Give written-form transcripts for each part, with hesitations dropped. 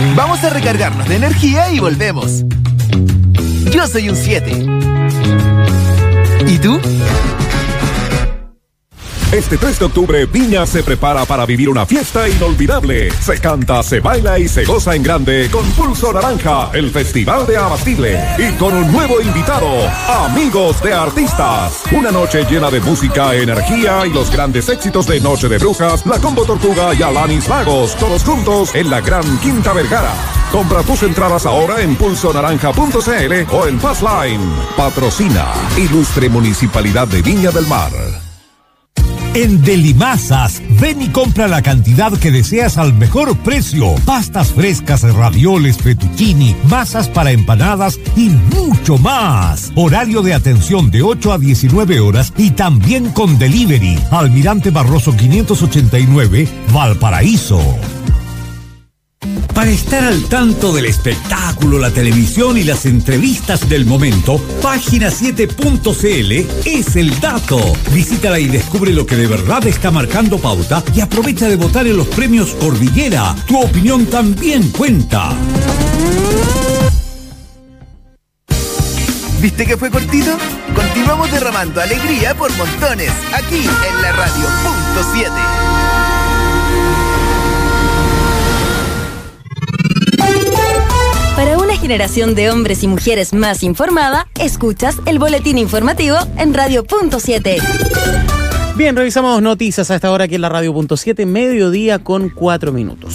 Vamos a recargarnos de energía y volvemos. Yo soy un 7. ¿Y tú? Este 3 de octubre, Viña se prepara para vivir una fiesta inolvidable. Se canta, se baila y se goza en grande con Pulso Naranja, el Festival de Abastible. Y con un nuevo invitado, Amigos de Artistas. Una noche llena de música, energía y los grandes éxitos de Noche de Brujas, La Combo Tortuga y Alanis Lagos. Todos juntos en la Gran Quinta Vergara. Compra tus entradas ahora en pulsonaranja.cl o en Fastline. Patrocina Ilustre Municipalidad de Viña del Mar. En Delimasas, ven y compra la cantidad que deseas al mejor precio. Pastas frescas, ravioles, fettuccini, masas para empanadas y mucho más. Horario de atención de 8 a 19 horas y también con delivery. Almirante Barroso 589, Valparaíso. Para estar al tanto del espectáculo, la televisión y las entrevistas del momento, Página7.cl es el dato. Visítala y descubre lo que de verdad está marcando pauta y aprovecha de votar en los premios Cordillera. Tu opinión también cuenta. ¿Viste que fue cortito? Continuamos derramando alegría por montones, aquí en la radio .7. Para una generación de hombres y mujeres más informada, escuchas el boletín informativo en Radio.7. Bien, revisamos noticias a esta hora aquí en la Radio.7, mediodía con 4 minutos.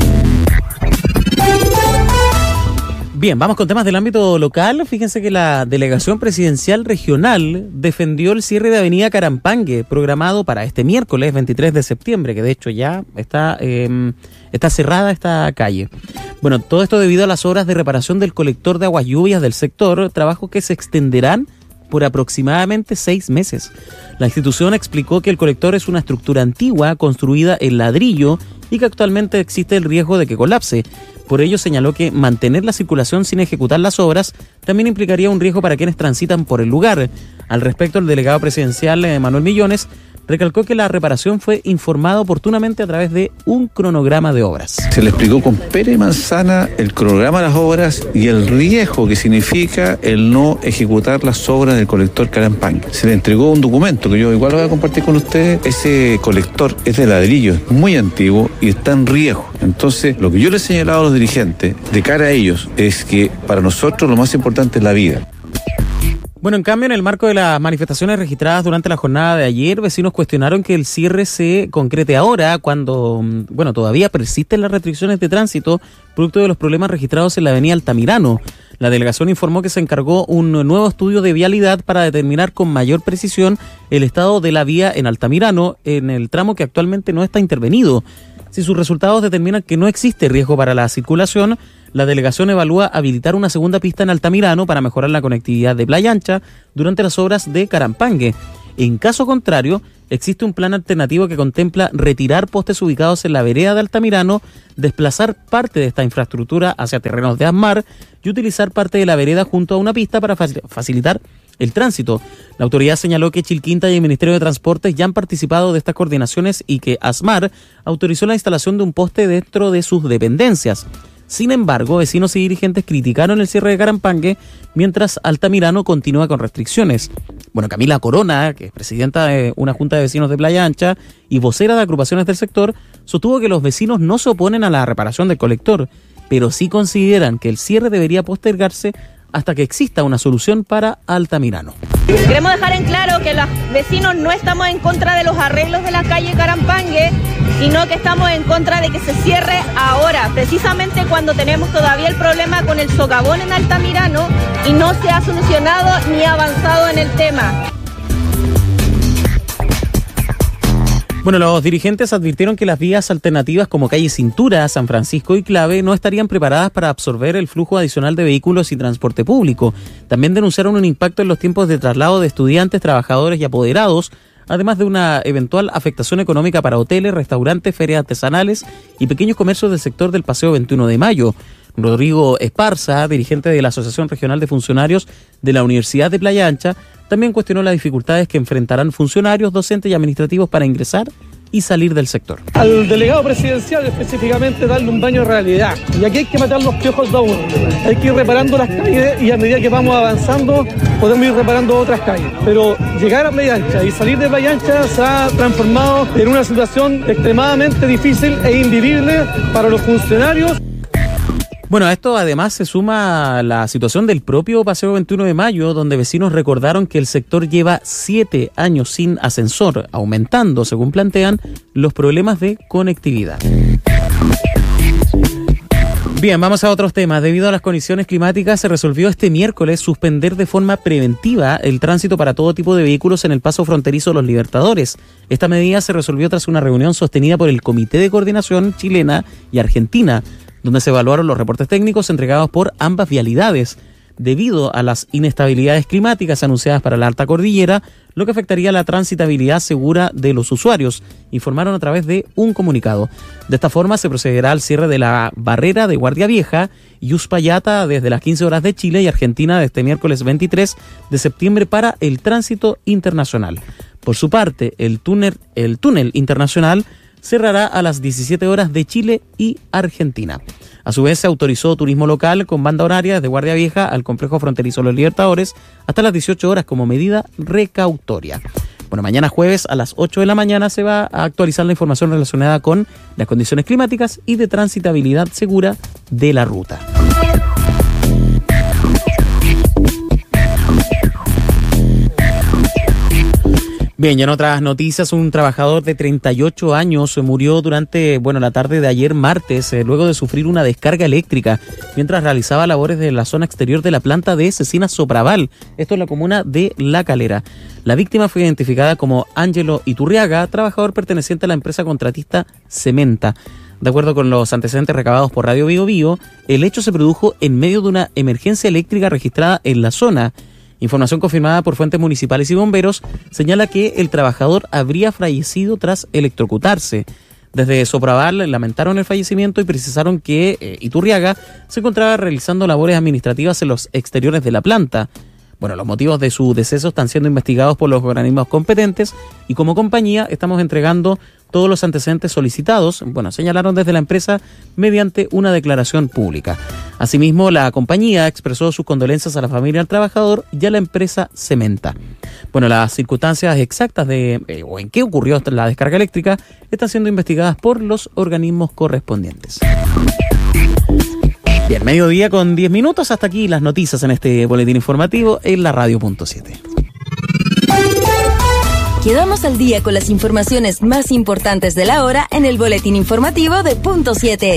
Bien, vamos con temas del ámbito local. Fíjense que la Delegación Presidencial Regional defendió el cierre de Avenida Carampangue, programado para este miércoles 23 de septiembre, que de hecho ya está cerrada esta calle. Bueno, todo esto debido a las obras de reparación del colector de aguas lluvias del sector, trabajos que se extenderán por aproximadamente 6 meses. La institución explicó que el colector es una estructura antigua construida en ladrillo y que actualmente existe el riesgo de que colapse. Por ello señaló que mantener la circulación sin ejecutar las obras también implicaría un riesgo para quienes transitan por el lugar. Al respecto, el delegado presidencial Manuel Millones recalcó que la reparación fue informada oportunamente a través de un cronograma de obras. Se le explicó con pera y manzana el cronograma de las obras y el riesgo que significa el no ejecutar las obras del colector Carampangue. Se le entregó un documento que yo igual lo voy a compartir con ustedes. Ese colector es de ladrillo, es muy antiguo y está en riesgo. Entonces, lo que yo les he señalado a los dirigentes de cara a ellos es que para nosotros lo más importante es la vida. Bueno, en cambio, en el marco de las manifestaciones registradas durante la jornada de ayer, vecinos cuestionaron que el cierre se concrete ahora, cuando, todavía persisten las restricciones de tránsito, producto de los problemas registrados en la avenida Altamirano. La delegación informó que se encargó un nuevo estudio de vialidad para determinar con mayor precisión el estado de la vía en Altamirano, en el tramo que actualmente no está intervenido. Si sus resultados determinan que no existe riesgo para la circulación, la delegación evalúa habilitar una segunda pista en Altamirano para mejorar la conectividad de Playa Ancha durante las obras de Carampangue. En caso contrario, existe un plan alternativo que contempla retirar postes ubicados en la vereda de Altamirano, desplazar parte de esta infraestructura hacia terrenos de ASMAR y utilizar parte de la vereda junto a una pista para facilitar el tránsito. La autoridad señaló que Chilquinta y el Ministerio de Transportes ya han participado de estas coordinaciones y que ASMAR autorizó la instalación de un poste dentro de sus dependencias. Sin embargo, vecinos y dirigentes criticaron el cierre de Carampangue, mientras Altamirano continúa con restricciones. Bueno, Camila Corona, que es presidenta de una junta de vecinos de Playa Ancha y vocera de agrupaciones del sector, sostuvo que los vecinos no se oponen a la reparación del colector, pero sí consideran que el cierre debería postergarse hasta que exista una solución para Altamirano. Queremos dejar en claro que los vecinos no estamos en contra de los arreglos de la calle Carampangue, sino que estamos en contra de que se cierre ahora, precisamente cuando tenemos todavía el problema con el socavón en Altamirano y no se ha solucionado ni avanzado en el tema. Bueno, los dirigentes advirtieron que las vías alternativas como calle Cintura, San Francisco y Clave no estarían preparadas para absorber el flujo adicional de vehículos y transporte público. También denunciaron un impacto en los tiempos de traslado de estudiantes, trabajadores y apoderados, además de una eventual afectación económica para hoteles, restaurantes, ferias artesanales y pequeños comercios del sector del Paseo 21 de Mayo. Rodrigo Esparza, dirigente de la Asociación Regional de Funcionarios de la Universidad de Playa Ancha, también cuestionó las dificultades que enfrentarán funcionarios, docentes y administrativos para ingresar y salir del sector. Al delegado presidencial específicamente darle un baño de realidad. Y aquí hay que matar los piojos de uno. Hay que ir reparando las calles y a medida que vamos avanzando podemos ir reparando otras calles. Pero llegar a Playa Ancha y salir de Playa Ancha se ha transformado en una situación extremadamente difícil e invivible para los funcionarios. Bueno, a esto además se suma la situación del propio Paseo 21 de Mayo, donde vecinos recordaron que el sector lleva 7 años sin ascensor, aumentando, según plantean, los problemas de conectividad. Bien, vamos a otros temas. Debido a las condiciones climáticas, se resolvió este miércoles suspender de forma preventiva el tránsito para todo tipo de vehículos en el paso fronterizo Los Libertadores. Esta medida se resolvió tras una reunión sostenida por el Comité de Coordinación chilena y argentina, donde se evaluaron los reportes técnicos entregados por ambas vialidades, debido a las inestabilidades climáticas anunciadas para la alta cordillera, lo que afectaría la transitabilidad segura de los usuarios, informaron a través de un comunicado. De esta forma se procederá al cierre de la barrera de Guardia Vieja y Uspallata desde las 15 horas de Chile y Argentina de este miércoles 23 de septiembre para el tránsito internacional. Por su parte, el túnel internacional cerrará a las 17 horas de Chile y Argentina. A su vez, se autorizó turismo local con banda horaria desde Guardia Vieja al complejo fronterizo Los Libertadores hasta las 18 horas como medida recautoria. Bueno, mañana jueves a las 8 de la mañana se va a actualizar la información relacionada con las condiciones climáticas y de transitabilidad segura de la ruta. Bien, y en otras noticias, un trabajador de 38 años murió durante la tarde de ayer martes, luego de sufrir una descarga eléctrica mientras realizaba labores de la zona exterior de la planta de Cecina Sopraval, esto en la comuna de La Calera. La víctima fue identificada como Ángelo Iturriaga, trabajador perteneciente a la empresa contratista Cementa. De acuerdo con los antecedentes recabados por Radio Bío Bío, el hecho se produjo en medio de una emergencia eléctrica registrada en la zona. Información confirmada por fuentes municipales y bomberos señala que el trabajador habría fallecido tras electrocutarse. Desde Sopraval lamentaron el fallecimiento y precisaron que Iturriaga se encontraba realizando labores administrativas en los exteriores de la planta. Bueno, los motivos de su deceso están siendo investigados por los organismos competentes y como compañía estamos entregando todos los antecedentes solicitados, señalaron desde la empresa mediante una declaración pública. Asimismo, la compañía expresó sus condolencias a la familia del trabajador y a la empresa Cementa. Las circunstancias exactas o en qué ocurrió la descarga eléctrica están siendo investigadas por los organismos correspondientes. Bien, mediodía con 10 minutos. Hasta aquí las noticias en este boletín informativo en la Radio.7. Quedamos al día con las informaciones más importantes de la hora en el boletín informativo de Punto 7.